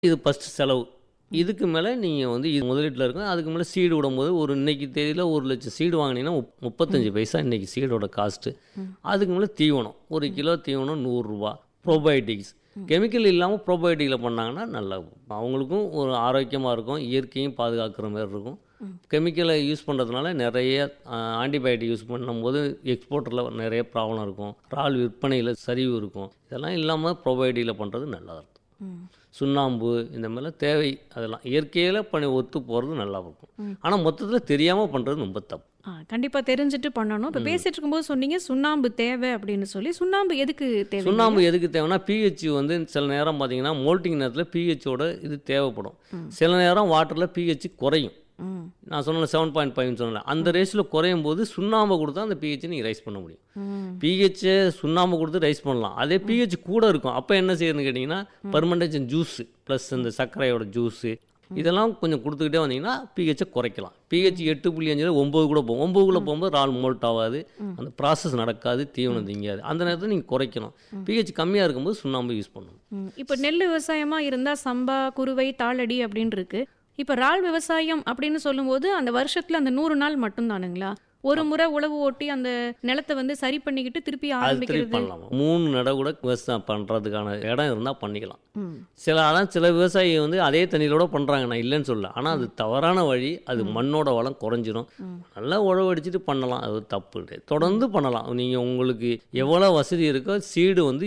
இது ஃபர்ஸ்ட் செலவு. இதுக்கு மேலே நீங்கள் வந்து இது முதலீட்டில் இருக்கும். அதுக்கு மேலே சீடு விடும்போது ஒரு இன்னைக்கு தேதியில் 1,00,000 சீடு வாங்கினீங்கன்னா 35 பைசா இன்றைக்கி சீடோட காஸ்ட்டு. அதுக்கு மேலே தீவனம், ஒரு கிலோ தீவனம் 100 ரூபா. ப்ரோபயோட்டிக்ஸ் கெமிக்கல் இல்லாமல் ப்ரோபயோட்டிக்கில் பண்ணாங்கன்னா நல்லா அவங்களுக்கும் ஒரு ஆரோக்கியமாக இருக்கும், இயற்கையும் பாதுகாக்கிற மாதிரி இருக்கும். கெமிக்கலை யூஸ் பண்ணுறதுனால நிறைய ஆன்டிபயோட்டிக் யூஸ் பண்ணும்போது எக்ஸ்போர்ட்டரில் நிறைய ப்ராப்ளம் இருக்கும், இறால் விற்பனையில் சரிவு இருக்கும். இதெல்லாம் இல்லாமல் ப்ரோபயோட்டிக்கில் பண்ணுறது நல்லா இருக்கும். சுண்ணாம்பு இந்த மாதிரிலாம் தேவை, அதெல்லாம் இயற்கையில் பண்ணி ஒத்து போகிறது நல்லா இருக்கும். ஆனால் மொத்தத்தில் தெரியாமல் பண்ணுறது ரொம்ப தப்பு. கண்டிப்பாக தெரிஞ்சுட்டு பண்ணணும். இப்போ பேசிட்டு இருக்கும்போது சொன்னீங்க சுண்ணாம்பு தேவை அப்படின்னு சொல்லி. சுண்ணாம்பு எதுக்கு தேவை? சுண்ணாம்பு எதுக்கு தேவைன்னா பிஹெச் வந்து சில நேரம் பார்த்தீங்கன்னா மோல்ட்டிங் நேரத்தில் பிஹெச்சோட இது தேவைப்படும். சில நேரம் வாட்டரில் பிஹெச் குறையும். நான் சொன்ன 7.5 சொன்னேன், அந்த ரேஸில் குறையும் போது சுண்ணாம்பை கொடுத்தா அந்த பிஹெச்சை நீங்கள் ரைஸ் பண்ண முடியும். பிஹெச்சை சுண்ணாம்பு கொடுத்து ரைஸ் பண்ணலாம். அதே பிஹெச் கூட இருக்கும். அப்போ என்ன செய்யணும்னு கேட்டிங்கன்னா பர்மெண்டேஷன் ஜூஸு ப்ளஸ் இந்த சர்க்கரையோட ஜூஸு இதெல்லாம் கொஞ்சம் கொடுத்துக்கிட்டே வந்தீங்கன்னா பிஹெச்சை குறைக்கலாம். பிஹெச் 8.5 9 கூட போகும். 9 போகும்போது இறால் மோல்ட் ஆகாது, அந்த ப்ராசஸ் நடக்காது, தீவனம் திங்காது. அந்த நேரத்தில் நீங்கள் குறைக்கணும். பிஹெச் கம்மியாக இருக்கும்போது சுண்ணாம்பு யூஸ் பண்ணணும். இப்போ நெல் விவசாயமாக இருந்தால் சம்பா, குருவை, தாளடி அப்படின்னு இருக்கு. இப்போ இறால் விவசாயம் அப்படின்னு சொல்லும்போது அந்த வருஷத்தில் அந்த 100 நாள் மட்டும்தானுங்களா? ஒரு முறை உழவு ஓட்டி அந்த நிலத்தை வந்து சரி பண்ணிக்கிட்டு திருப்பி ஆரம்பிக்கிறது பண்ணலாம். 3 நடை கூட விவசாயம் பண்ணுறதுக்கான இடம் இருந்தால் பண்ணிக்கலாம். சில விவசாயி வந்து அதே தண்ணியிலோட பண்ணுறாங்க, நான் இல்லைன்னு சொல்லல. ஆனால் அது தவறான வழி. அது மண்ணோட வளம் குறைஞ்சிரும். நல்லா உழவு அடிச்சுட்டு பண்ணலாம், அது தப்பு கிடையாது. தொடர்ந்து பண்ணலாம். நீங்கள் உங்களுக்கு எவ்வளோ வசதி இருக்கோ சீடு வந்து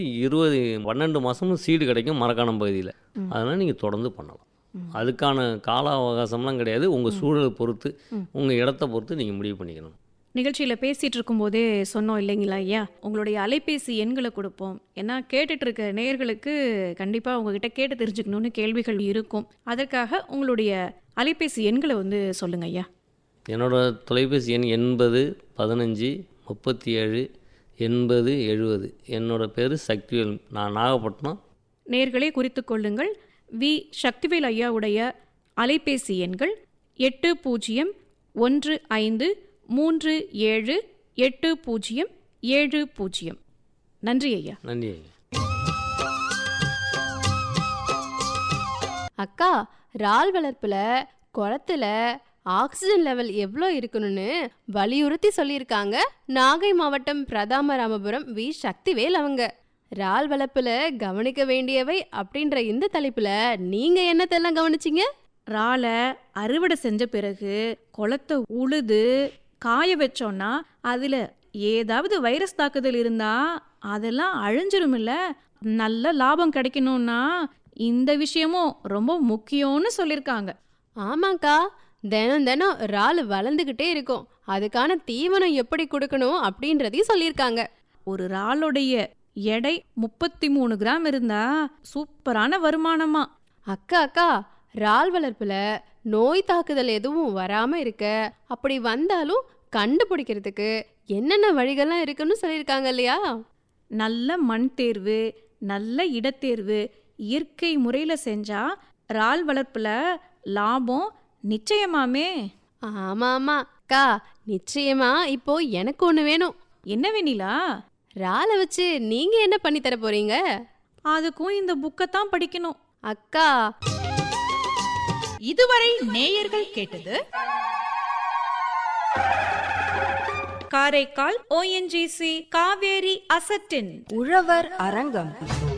12 மாதமும் சீடு கிடைக்கும் மரக்காணம் பகுதியில். அதனால் நீங்கள் தொடர்ந்து பண்ணலாம். அதுக்கான கால அவகாசம்லாம் கிடையாது. உங்கள் சூழலை பொறுத்து, உங்கள் இடத்த பொறுத்து நீங்கள் முடிவு பண்ணிக்கணும். நிகழ்ச்சியில் பேசிகிட்டு இருக்கும்போதே சொன்னோம் இல்லைங்களா ஐயா, உங்களுடைய அலைபேசி எண்களை கொடுப்போம். ஏன்னா கேட்டுட்டு இருக்க நேயர்களுக்கு கண்டிப்பாக உங்ககிட்ட கேட்டு தெரிஞ்சுக்கணும்னு கேள்விகள் இருக்கும். அதற்காக உங்களுடைய அலைபேசி எண்களை வந்து சொல்லுங்க ஐயா. என்னோடய தொலைபேசி எண் 80 15 37 80 70. என்னோடய பேர் சக்திவேல், நான் நாகப்பட்டினம். நேயர்களே குறித்து கொள்ளுங்கள். வி சக்திவேல் ஐயாவுடைய அலைபேசி எண்கள் 8015378070. நன்றி ஐயா. நன்றி ஐயா. அக்கா, இறால் வளர்ப்புல குளத்துல ஆக்சிஜன் லெவல் எவ்வளோ இருக்கணும்னு வலியுறுத்தி சொல்லியிருக்காங்க நாகை மாவட்டம் பிரதாம ராமபுரம் வி சக்திவேல் அவங்க. இறால் வளர்ப்புல கவனிக்க வேண்டியவை அப்படின்ற இந்த தலைப்புல நீங்க என்னத்தெல்லாம் கவனிச்சிங்க? இறாலை அறுவடை செஞ்ச பிறகு குளத்தை உழுது காய வச்சோன்னா அதில் ஏதாவது வைரஸ் தாக்குதல் இருந்தால் அதெல்லாம் அழிஞ்சிருமில்ல. நல்ல லாபம் கிடைக்கணும்னா இந்த விஷயமும் ரொம்ப முக்கியம்னு சொல்லியிருக்காங்க. ஆமாக்கா, தினம் தினம் இறால் வளர்ந்துக்கிட்டே இருக்கும். அதுக்கான தீவனம் எப்படி கொடுக்கணும் அப்படின்றதையும் சொல்லியிருக்காங்க. ஒரு இறாலுடைய எடை 33 கிராம் இருந்தா சூப்பரான வருமானமா. அக்கா, இறால் வளர்ப்புல நோய் தாக்குதல் எதுவும் வராம இருக்க, அப்படி வந்தாலும் கண்டுபிடிக்கிறதுக்கு என்னென்ன வழிகள்லாம் இருக்குன்னு சொல்லியிருக்காங்க இல்லையா? நல்ல மண் தேர்வு, நல்ல இடத்தேர்வு, இயற்கை முறையில் செஞ்சா இறால் வளர்ப்புல லாபம் நிச்சயமாமே. ஆமா அக்கா, நிச்சயமா. இப்போ எனக்கு ஒன்று வேணும். என்ன வேணிலா? இறாலை வச்சு நீங்க என்ன பண்ணி தர போறீங்க? அதுக்கும் இந்த புக்கை தான் படிக்கணும் அக்கா. இதுவரை நேயர்கள் கேட்டது காரைக்கால் ONGC காவேரி அசட்டின் உழவர் அரங்கம்.